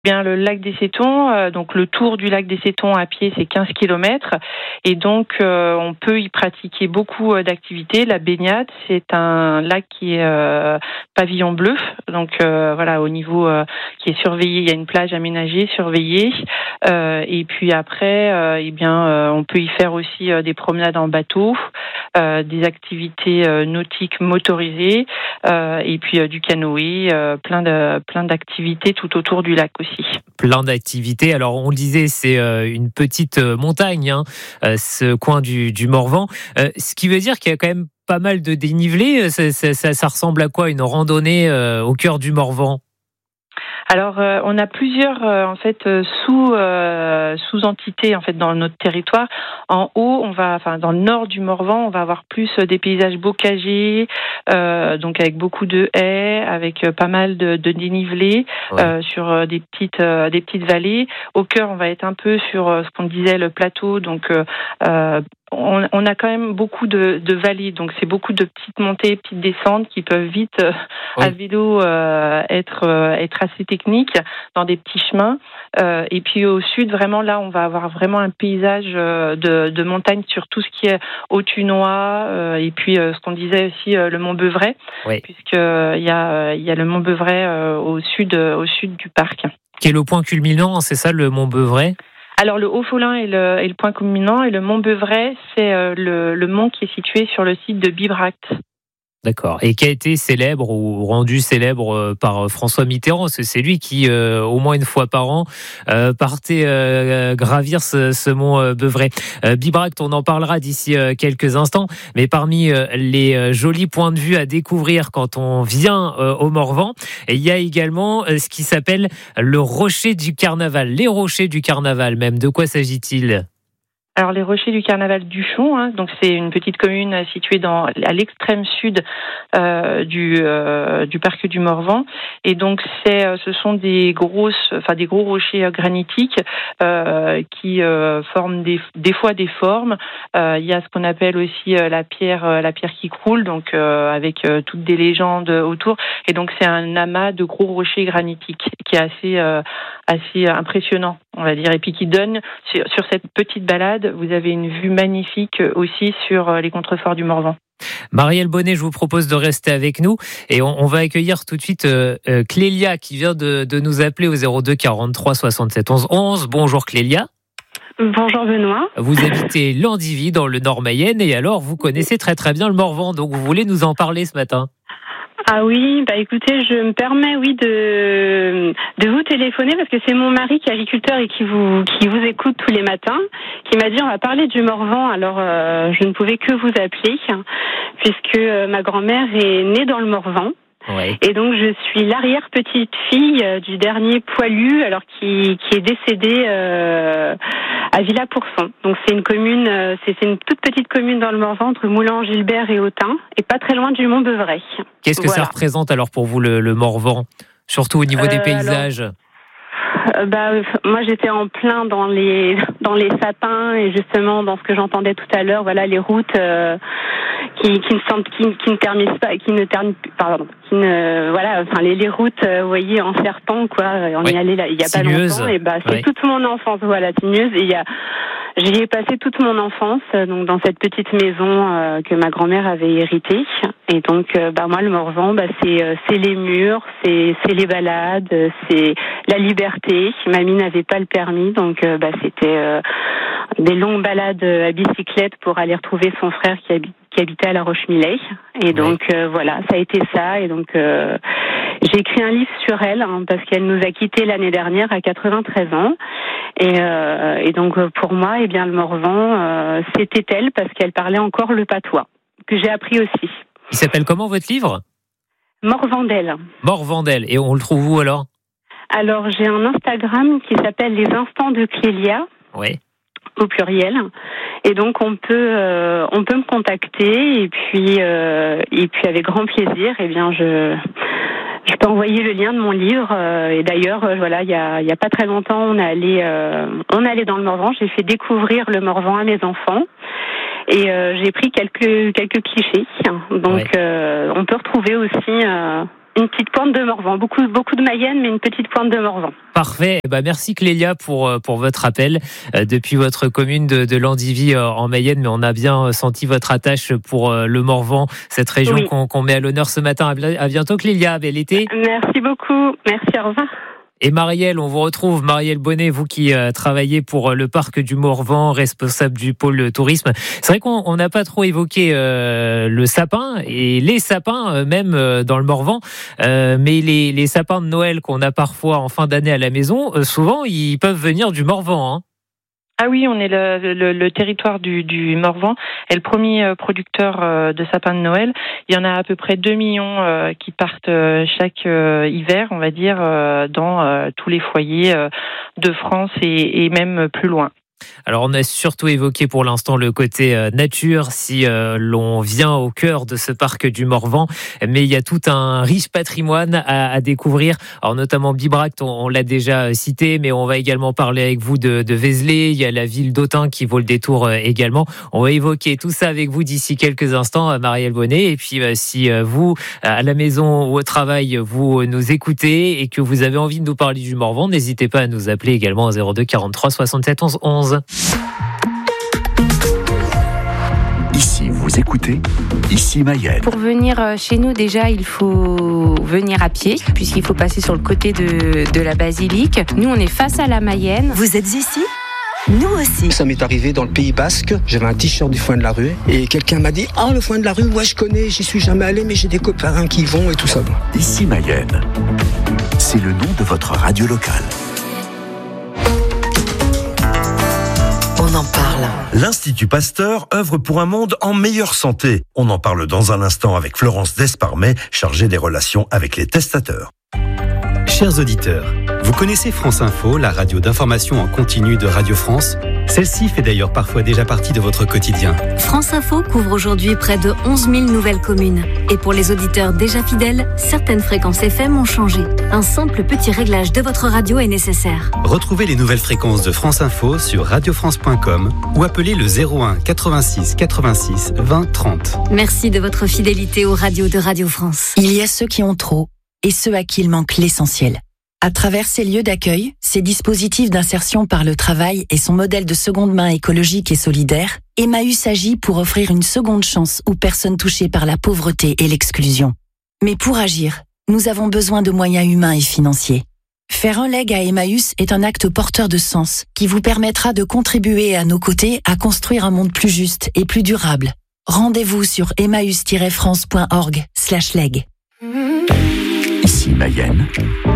Bien, le lac des Sétons, donc le tour du lac des Sétons à pied, c'est 15 kilomètres. Et donc, on peut y pratiquer beaucoup d'activités. La baignade, c'est un lac qui est pavillon bleu. Donc, voilà, au niveau qui est surveillé. Il y a une plage aménagée, surveillée. Et puis après, on peut y faire aussi des promenades en bateau, des activités nautiques motorisées, et puis du canoë, plein d'activités tout autour du lac aussi. Plein d'activités. Alors, on le disait, c'est une petite montagne, ce coin du Morvan. Ce qui veut dire qu'il y a quand même pas mal de dénivelé. Ça ressemble à quoi, une randonnée au cœur du Morvan ? Alors, on a plusieurs sous-entités en fait dans notre territoire. En haut, dans le nord du Morvan, on va avoir plus des paysages bocagers, donc avec beaucoup de haies, avec pas mal de dénivelé, sur des petites vallées. Au cœur, on va être un peu sur ce qu'on disait le plateau, donc on a quand même beaucoup de vallées, donc c'est beaucoup de petites montées, petites descentes qui peuvent vite à vélo être assez techniques dans des petits chemins. Et puis au sud, vraiment là, on va avoir vraiment un paysage de montagne sur tout ce qui est Autunois, et puis ce qu'on disait aussi le Mont Beuvray, puisque il y a le Mont Beuvray au sud du parc. Qui est le point culminant, c'est ça, le Mont Beuvray ? Alors le Haut-Folin est le point culminant, et le Mont Beuvray, c'est le mont qui est situé sur le site de Bibracte. D'accord. Et qui a été célèbre ou rendu célèbre par François Mitterrand. C'est lui qui, au moins une fois par an, partait gravir ce mont Beuvray. Bibracte, on en parlera d'ici quelques instants. Mais parmi les jolis points de vue à découvrir quand on vient au Morvan, il y a également ce qui s'appelle le Rocher du Carnaval. Les Rochers du Carnaval même. De quoi s'agit-il ? Alors les Rochers du Carnaval d'Uchon, donc c'est une petite commune située à l'extrême sud du parc du Morvan, et donc ce sont des gros rochers granitiques qui forment des fois des formes. Il y a ce qu'on appelle aussi la pierre qui croule, donc avec toutes des légendes autour, et donc c'est un amas de gros rochers granitiques qui est assez impressionnant, on va dire, et puis qui donne sur cette petite balade. Vous avez une vue magnifique aussi sur les contreforts du Morvan. Marielle Bonnet, je vous propose de rester avec nous et on va accueillir tout de suite Clélia qui vient de nous appeler au 02 43 67 11 11. Bonjour Clélia. Bonjour Benoît. Vous habitez Landivy dans le Nord-Mayenne et alors vous connaissez très très bien le Morvan, donc vous voulez nous en parler ce matin ? Ah oui, écoutez, je me permets de vous téléphoner parce que c'est mon mari qui est agriculteur et qui vous écoute tous les matins, qui m'a dit on va parler du Morvan. Alors je ne pouvais que vous appeler puisque ma grand-mère est née dans le Morvan. Ouais. Et donc je suis l'arrière-petite-fille du dernier poilu, alors qui est décédé à Villa-Pourçon. Donc c'est une commune, c'est une toute petite commune dans le Morvan entre Moulins-Gilbert et Autun, et pas très loin du Mont Beuvray. Qu'est-ce que ça représente alors pour vous le Morvan, surtout au niveau des paysages ? Moi j'étais en plein dans les sapins et justement dans ce que j'entendais tout à l'heure, voilà les routes les routes, vous voyez, en serpent, quoi. On y allait là, il y a sinueuse. Pas longtemps, et c'est toute mon enfance, voilà, sinueuse. Et j'y ai passé toute mon enfance, donc dans cette petite maison que ma grand-mère avait héritée. Et donc, moi, le Morvan, c'est les murs, c'est les balades, c'est la liberté. Mamie n'avait pas le permis, donc c'était des longues balades à bicyclette pour aller retrouver son frère qui habitait à La Roche-Millet. Et donc, ça a été ça. Et donc, j'ai écrit un livre sur elle, parce qu'elle nous a quittés l'année dernière à 93 ans. Et donc, pour moi, le Morvan, c'était elle, parce qu'elle parlait encore le patois, que j'ai appris aussi. Il s'appelle comment votre livre ? Morvandel. Morvandel. Et on le trouve où alors ? Alors, j'ai un Instagram qui s'appelle Les Instants de Clélia. Oui. Au pluriel, et donc on peut me contacter et puis avec grand plaisir, je peux envoyer le lien de mon livre. Et d'ailleurs, il y a pas très longtemps, on allait dans le Morvan. J'ai fait découvrir le Morvan à mes enfants. Et j'ai pris quelques clichés. Donc, on peut retrouver aussi une petite pointe de Morvan. Beaucoup de Mayenne, mais une petite pointe de Morvan. Parfait. Merci Clélia pour votre appel depuis votre commune de Landivy en Mayenne. Mais on a bien senti votre attache pour le Morvan, cette région qu'on met à l'honneur ce matin. À bientôt Clélia. Bel été. Merci beaucoup. Merci. Au revoir. Et Marielle, on vous retrouve. Marielle Bonnet, vous qui travaillez pour le parc du Morvan, responsable du pôle tourisme. C'est vrai qu'on n'a pas trop évoqué le sapin et les sapins, même dans le Morvan. Mais les sapins de Noël qu'on a parfois en fin d'année à la maison, souvent, ils peuvent venir du Morvan, hein. Ah oui, on est le territoire du Morvan est le premier producteur de sapins de Noël. Il y en a à peu près 2 millions qui partent chaque hiver, on va dire, dans tous les foyers de France et même plus loin. Alors on a surtout évoqué pour l'instant le côté nature si l'on vient au cœur de ce parc du Morvan, mais il y a tout un riche patrimoine à découvrir. Alors notamment Bibracte, on l'a déjà cité, mais on va également parler avec vous de Vézelay. Il y a la ville d'Autun qui vaut le détour également. On va évoquer tout ça avec vous d'ici quelques instants, Marielle Bonnet. Et puis si vous, à la maison ou au travail, vous nous écoutez et que vous avez envie de nous parler du Morvan, n'hésitez pas à nous appeler également à 02 43 67 11 11. Ici, vous écoutez, ici Mayenne. Pour venir chez nous, déjà, il faut venir à pied, puisqu'il faut passer sur le côté de la basilique. Nous, on est face à la Mayenne. Vous êtes ici ? Nous aussi. Ça m'est arrivé dans le Pays Basque, j'avais un t-shirt du Foin de la Rue, et quelqu'un m'a dit « Ah, le Foin de la Rue, ouais, je connais, j'y suis jamais allé, mais j'ai des copains qui y vont et tout ça. » Ici Mayenne, c'est le nom de votre radio locale. On en parle. L'Institut Pasteur œuvre pour un monde en meilleure santé. On en parle dans un instant avec Florence Desparmet, chargée des relations avec les testateurs. Chers auditeurs, vous connaissez France Info, la radio d'information en continu de Radio France ? Celle-ci fait d'ailleurs parfois déjà partie de votre quotidien. France Info couvre aujourd'hui près de 11 000 nouvelles communes. Et pour les auditeurs déjà fidèles, certaines fréquences FM ont changé. Un simple petit réglage de votre radio est nécessaire. Retrouvez les nouvelles fréquences de France Info sur radiofrance.com ou appelez le 01 86 86 20 30. Merci de votre fidélité aux radios de Radio France. Il y a ceux qui ont trop et ceux à qui il manque l'essentiel. À travers ces lieux d'accueil, ces dispositifs d'insertion par le travail et son modèle de seconde main écologique et solidaire, Emmaüs agit pour offrir une seconde chance aux personnes touchées par la pauvreté et l'exclusion. Mais pour agir, nous avons besoin de moyens humains et financiers. Faire un leg à Emmaüs est un acte porteur de sens qui vous permettra de contribuer à nos côtés à construire un monde plus juste et plus durable. Rendez-vous sur emmaüs-france.org/leg. Ici Mayenne,